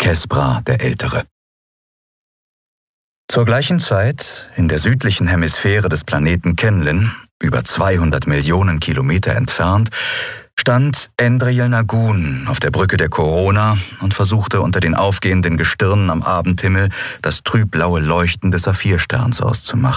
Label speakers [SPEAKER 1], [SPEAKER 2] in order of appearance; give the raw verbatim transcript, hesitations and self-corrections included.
[SPEAKER 1] Caspra der Ältere. Zur gleichen Zeit, in der südlichen Hemisphäre des Planeten Kenlin, über zweihundert Millionen Kilometer entfernt, stand Endriyel Nagun auf der Brücke der Corona und versuchte unter den aufgehenden Gestirnen am Abendhimmel das trübblaue Leuchten des Saphirsterns auszumachen.